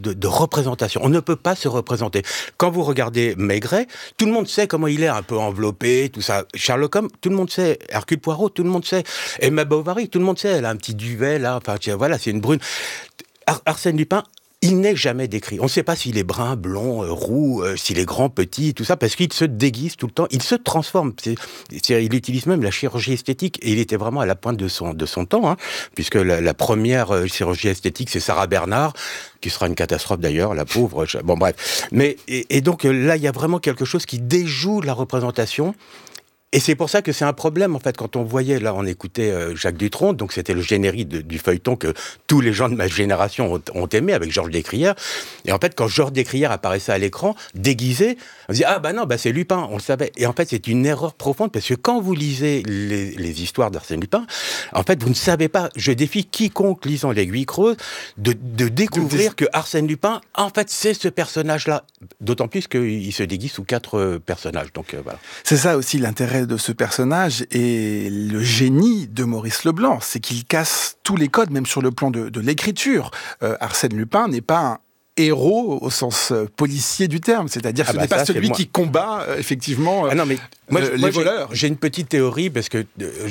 de représentation. On ne peut pas se représenter. Quand vous regardez Maigret, tout le monde sait comment il est, un peu enveloppé, tout ça. Sherlock Holmes, tout le monde sait. Hercule Poirot, tout le monde sait. Emma Bovary, tout le monde sait. Elle a un petit duvet, là. Enfin, voilà, c'est une brune. Arsène Lupin, il n'est jamais décrit. On ne sait pas s'il est brun, blond, roux, s'il est grand, petit, tout ça, parce qu'il se déguise tout le temps. Il se transforme. Il utilise même la chirurgie esthétique. Et il était vraiment à la pointe de son temps, hein, puisque la première chirurgie esthétique, c'est Sarah Bernard, qui sera une catastrophe d'ailleurs, la pauvre. Bon, bref. Mais, et donc là, il y a vraiment quelque chose qui déjoue la représentation. Et c'est pour ça que c'est un problème, en fait, quand on voyait, là, on écoutait Jacques Dutronc, donc c'était le générique du feuilleton que tous les gens de ma génération ont aimé, avec Georges Descrières. Et en fait, quand Georges Descrières apparaissait à l'écran, déguisé, on se dit, ah bah non, bah c'est Lupin, on le savait. Et en fait, c'est une erreur profonde, parce que quand vous lisez les histoires d'Arsène Lupin, en fait, vous ne savez pas, je défie quiconque lisant l'Aiguille creuse, de découvrir que Arsène Lupin, en fait, c'est ce personnage-là. D'autant plus qu'il se déguise sous 4 personnages, donc voilà. C'est ça aussi l'intérêt de ce personnage et le génie de Maurice Leblanc, c'est qu'il casse tous les codes, même sur le plan de l'écriture. Arsène Lupin n'est pas un héros au sens policier du terme, c'est-à-dire que ce n'est pas celui qui combat effectivement les voleurs. J'ai une petite théorie, parce que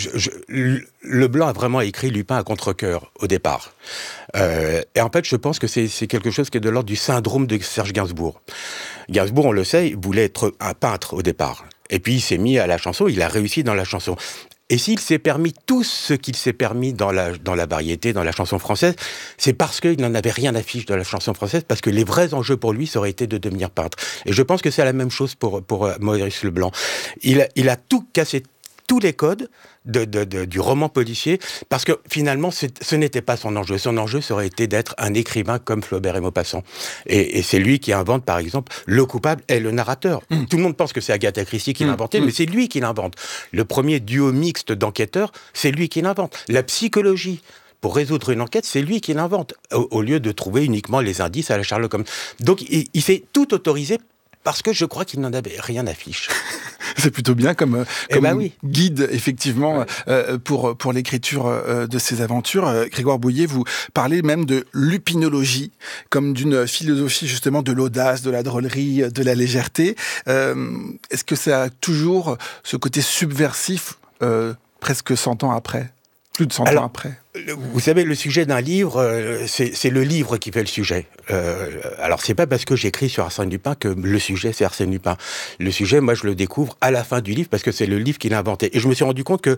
Leblanc a vraiment écrit Lupin à contre-cœur au départ. Et en fait, je pense que c'est quelque chose qui est de l'ordre du syndrome de Serge Gainsbourg. Gainsbourg, on le sait, il voulait être un peintre au départ. Et puis il s'est mis à la chanson, il a réussi dans la chanson. Et s'il s'est permis tout ce qu'il s'est permis dans la variété, dans la chanson française, c'est parce qu'il n'en avait rien à fiche de la chanson française, parce que les vrais enjeux pour lui, ça aurait été de devenir peintre. Et je pense que c'est la même chose pour Maurice Leblanc. Il a tout cassé, tous les codes du roman policier, parce que finalement, ce n'était pas son enjeu. Son enjeu, ça aurait été d'être un écrivain comme Flaubert et Maupassant. Et c'est lui qui invente, par exemple, le coupable est le narrateur. Tout le monde pense que c'est Agatha Christie qui l'a inventé, mais c'est lui qui l'invente. Le premier duo mixte d'enquêteurs, c'est lui qui l'invente. La psychologie, pour résoudre une enquête, c'est lui qui l'invente, au lieu de trouver uniquement les indices à la Sherlock Holmes. Donc, il s'est tout autorisé, parce que je crois qu'il n'en avait rien à fiche. C'est plutôt bien comme guide, effectivement, pour l'écriture de ces aventures. Grégoire Bouillet, vous parlez même de lupinologie, comme d'une philosophie, justement, de l'audace, de la drôlerie, de la légèreté. Est-ce que ça a toujours ce côté subversif, presque 100 ans après ? Plus de 100 ans après. Vous savez, le sujet d'un livre, c'est le livre qui fait le sujet. Alors, c'est pas parce que j'écris sur Arsène Lupin que le sujet, c'est Arsène Lupin. Le sujet, moi, je le découvre à la fin du livre, parce que c'est le livre qu'il a inventé. Et je me suis rendu compte que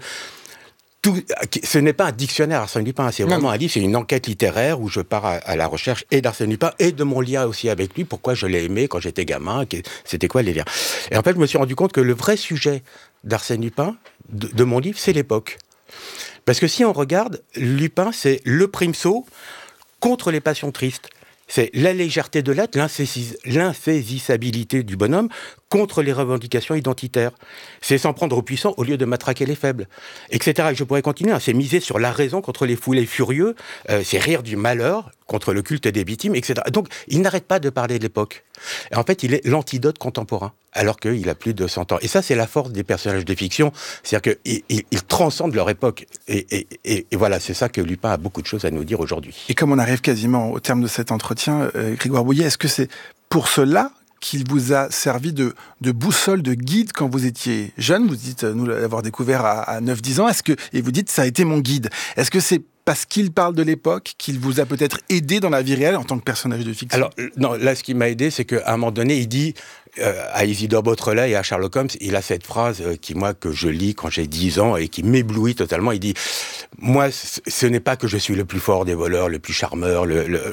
ce n'est pas un dictionnaire Arsène Lupin, c'est vraiment un livre, c'est une enquête littéraire où je pars à la recherche et d'Arsène Lupin et de mon lien aussi avec lui, pourquoi je l'ai aimé quand j'étais gamin, c'était quoi les liens. Et en fait, je me suis rendu compte que le vrai sujet d'Arsène Lupin, de mon livre, c'est l'époque. Parce que si on regarde, Lupin, c'est le Primso contre les passions tristes. C'est la légèreté de l'être, l'insaisissabilité du bonhomme contre les revendications identitaires. C'est s'en prendre aux puissants au lieu de matraquer les faibles, etc. Et je pourrais continuer. C'est miser sur la raison contre les foulés furieux, c'est rire du malheur contre le culte des victimes, etc. Donc, il n'arrête pas de parler de l'époque. Et en fait, il est l'antidote contemporain, alors qu'il a plus de 100 ans. Et ça, c'est la force des personnages de fiction, c'est-à-dire qu'ils transcendent leur époque. Et voilà, c'est ça que Lupin a beaucoup de choses à nous dire aujourd'hui. Et comme on arrive quasiment au terme de cet entretien, Grégoire Bouillet, est-ce que c'est pour cela qu'il vous a servi de boussole, de guide quand vous étiez jeune? Vous dites nous l'avoir découvert à 9-10 ans. Et vous dites, ça a été mon guide. Est-ce que c'est parce qu'il parle de l'époque qu'il vous a peut-être aidé dans la vie réelle en tant que personnage de fiction? Alors, non, là, ce qui m'a aidé, c'est qu'à un moment donné, il dit à Isidore Beautrelet et à Sherlock Holmes, il a cette phrase que je lis quand j'ai 10 ans et qui m'éblouit totalement. Il dit, moi, ce n'est pas que je suis le plus fort des voleurs, le plus charmeur,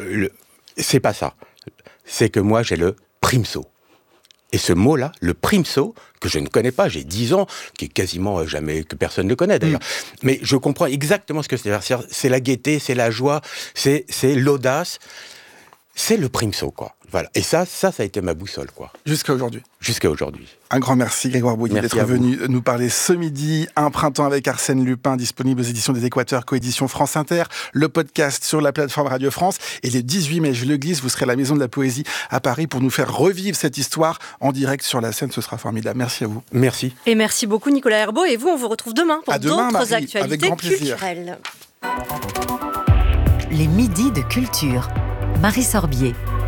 c'est pas ça. C'est que moi, j'ai le Primso. Et ce mot-là, le Primso, que je ne connais pas, j'ai 10 ans, qui est quasiment jamais, que personne ne connaît d'ailleurs. Mais je comprends exactement ce que c'est. C'est la gaieté, c'est la joie, c'est l'audace, c'est le Primso, quoi. Voilà. Et ça a été ma boussole, quoi. Jusqu'à aujourd'hui. Jusqu'à aujourd'hui. Un grand merci, Grégoire Bouillet, d'être venu nous parler ce midi. Un printemps avec Arsène Lupin, disponible aux éditions des Équateurs, coédition France Inter, le podcast sur la plateforme Radio France. Et le 18 mai, je le glisse, vous serez à la Maison de la Poésie à Paris pour nous faire revivre cette histoire en direct sur la scène. Ce sera formidable. Merci à vous. Merci. Et merci beaucoup, Nicolas Herbeau. Et vous, on vous retrouve demain pour d'autres actualités culturelles. Les midis de culture. Marie Sorbier.